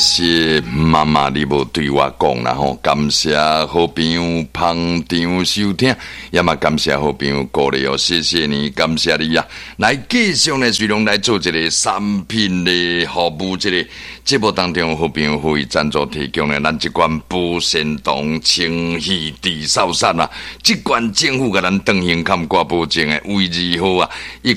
谢妈妈你无对我讲啦吼，感谢好朋友捧场收听，也嘛感谢好朋友鼓励哦，谢谢你，感谢你啊！来继续呢，随龙来做一个产品的服务，这个节目当中好朋友可以赞助提供呢，咱这款保鲜堂清气治扫伞啊，这款政府给咱登行看挂保证的位置好啊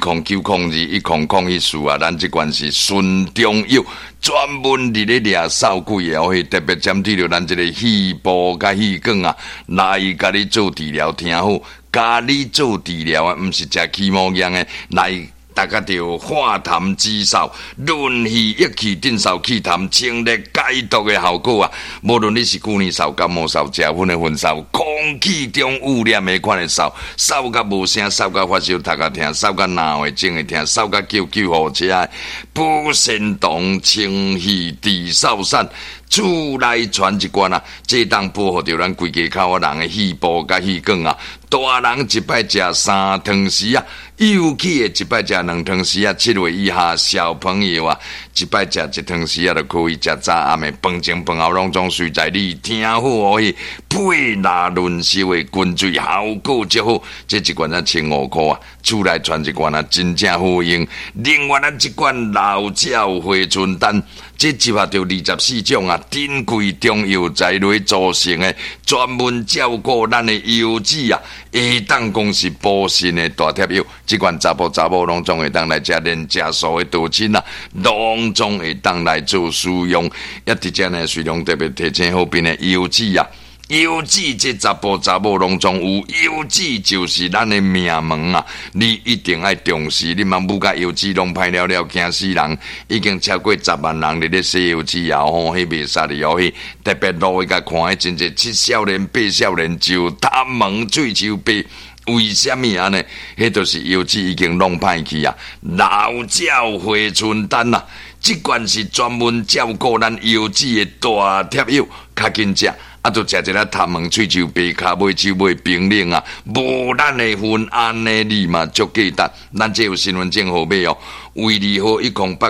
，109021001啊，咱这款是顺中药。专门伫咧掠扫鬼的，特别针对着咱这个细胞甲细管啊，来甲你做治疗，听好，甲你做治疗啊，毋是食起毛样的来。大家就化痰止扫、润气益气、镇扫气痰、清热解毒的效果啊！无论你是去年扫、感冒扫、食薰的焚扫、空气中污染的款的扫，扫甲无声、扫甲发烧、头壳痛、扫甲脑会肿会痛、扫甲叫救护车，保鲜堂清气治扫伞。厝内传一罐啊，这当保护着咱规家口人的细胞甲细管啊。大人一摆食3汤匙啊，幼起的一摆食2汤匙啊。7岁以下小朋友啊，一摆食1汤匙啊，就可以食早暗的饭前饭后拢总随在你听好哦。配纳润湿的滚水效果极好，这一罐才15块啊。厝内传一罐啊，真正好用。另外咱一罐老鸟回春丹。这集合着24种啊珍贵中药材料组成的，专门照顾咱的油脂啊，会当讲是补肾的大贴药。这款查甫拢总会当来吃，连吃素的道亲啊，拢总会当来做使用。一直这呢，随龙特别提醒后边的油脂啊。油脂这查甫拢总有，油脂就是咱的命门啊！你一定要重视，你嘛不甲油脂拢歹了了，惊死人！已经超过10万人伫咧洗油脂啊！吼，迄袂杀的哦，迄特别路甲看迄真侪7少年、8少年就他门嘴就白。为什么啊呢？迄就是油脂已经弄歹去啊！老鸟回春丹啊，这罐是专门照顾咱油脂的大贴药，较紧食。啊，就食一粒头毛喙手白骹尾手尾冰冷啊，无咱的份安尼你嘛足简单，咱这有身份证号码哦，为你好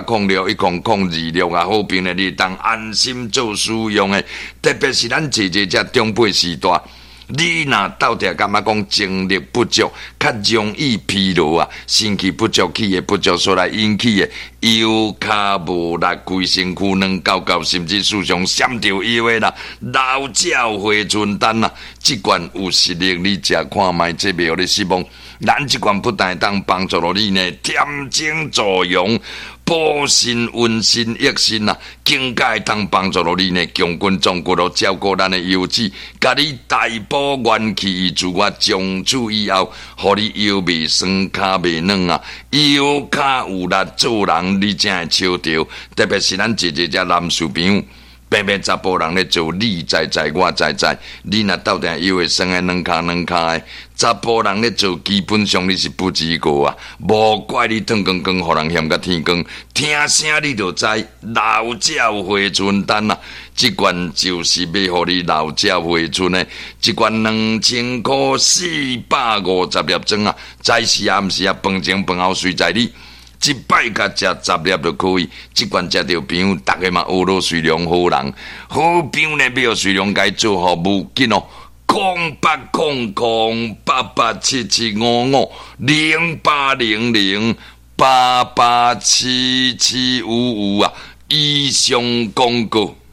108061002啊，好病的你当安心做使用的，特别是咱姐这中辈时代。你若到底感觉讲精力不足，较容易疲劳啊，身体不足气的不足所来引起的腰骹无力、规身躯软到到，甚至时常闪着腰的啦，老鸟回春丹啊，这罐有实力，你食看卖，这袂互你失望。咱这罐不但当帮助到你呢，添精助阳。补肾温肾益肾啊，更加当帮助到你呢，强筋壮骨咯，照顾咱的腰子，甲你大补元气自我从此以后，互你腰袂酸，骹袂软啊，腰骹有力，做人你才会笑着。特别是咱姐姐男士朋友。偏偏查甫人咧做，你知我知，你若到底腰会酸的软骹的，查甫人咧做，基本上你是不及格啊！无怪你汤光光，互人嫌甲天光，听声你就知，老鸟回春丹啊！这罐就是要互你老鸟回春的，一罐2000块450粒装啊！早时啊，毋是啊，饭前饭后随在你。一摆甲食10粒就可以，这罐食着朋友，大家嘛学到随良好人，好朋友呢要随良该做服务紧哦，080077550800887755啊，以上广告。